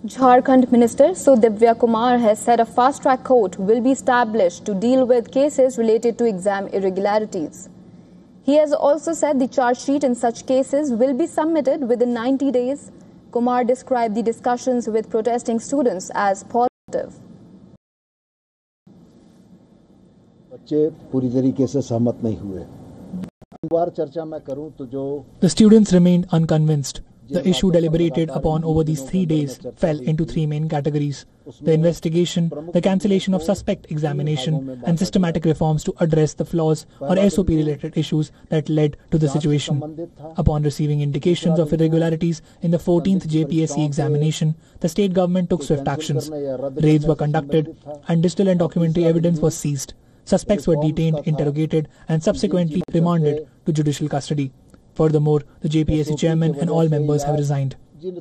Jharkhand Minister Sudivya Kumar has said a fast-track court will be established to deal with cases related to exam irregularities. He has also said the charge sheet in such cases will be submitted within 90 days. Kumar described the discussions with protesting students as positive. The students remained unconvinced. The issue deliberated upon over these 3 days fell into 3 main categories: the investigation, the cancellation of suspect examination, and systematic reforms to address the flaws or SOP-related issues that led to the situation. Upon receiving indications of irregularities in the 14th JPSC examination, the state government took swift actions. Raids were conducted and digital and documentary evidence was seized. Suspects were detained, interrogated, and subsequently remanded to judicial custody. Furthermore, the JPSC chairman and all members have resigned.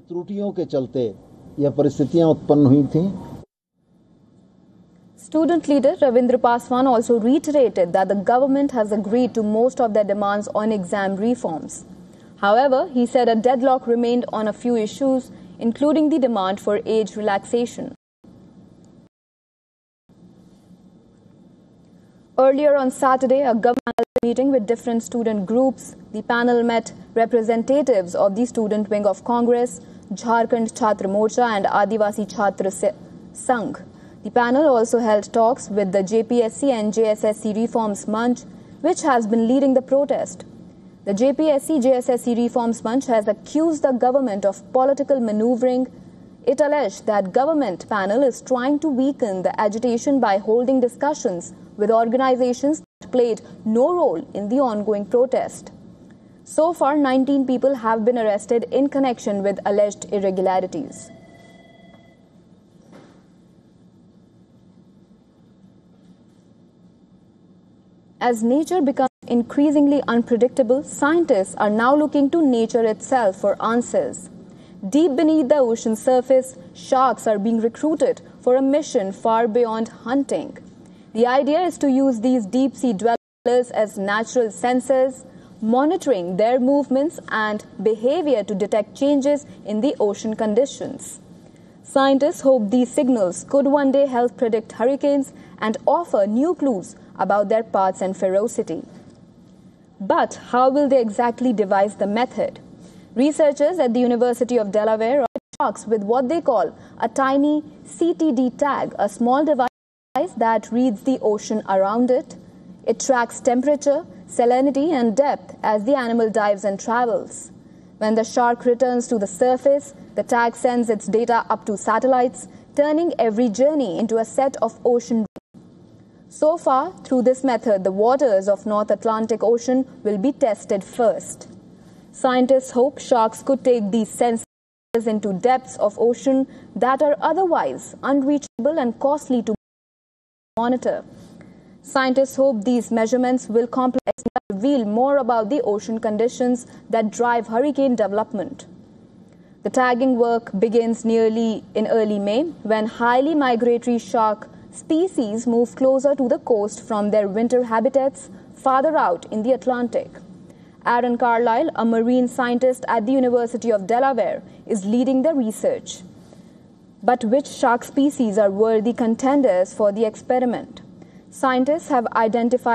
Student leader Ravindra Paswan also reiterated that the government has agreed to most of their demands on exam reforms. However, he said a deadlock remained on a few issues, including the demand for age relaxation. Earlier on Saturday, a government meeting with different student groups. The panel met representatives of the student wing of Congress, Jharkhand Chhatra Morcha and Adivasi Chhatra Sangh. The panel also held talks with the JPSC and JSSC Reforms Manch, which has been leading the protest. The JPSC-JSSC Reforms Manch has accused the government of political maneuvering. It alleged that government panel is trying to weaken the agitation by holding discussions with organizations that played no role in the ongoing protest. So far, 19 people have been arrested in connection with alleged irregularities. As nature becomes increasingly unpredictable, scientists are now looking to nature itself for answers. Deep beneath the ocean surface, sharks are being recruited for a mission far beyond hunting. The idea is to use these deep-sea dwellers as natural sensors, monitoring their movements and behavior to detect changes in the ocean conditions. Scientists hope these signals could one day help predict hurricanes and offer new clues about their paths and ferocity. But how will they exactly devise the method? Researchers at the University of Delaware are sharks with what they call a tiny CTD tag, a small device that reads the ocean around it. It tracks temperature, salinity and depth as the animal dives and travels. When the shark returns to the surface, the tag sends its data up to satellites, turning every journey into a set of ocean. So far, through this method, the waters of North Atlantic Ocean will be tested first. Scientists hope sharks could take these sensors into depths of ocean that are otherwise unreachable and costly to monitor. Scientists hope these measurements will reveal more about the ocean conditions that drive hurricane development. The tagging work begins in early May when highly migratory shark species move closer to the coast from their winter habitats farther out in the Atlantic. Aaron Carlisle, a marine scientist at the University of Delaware, is leading the research. But which shark species are worthy contenders for the experiment? Scientists have identified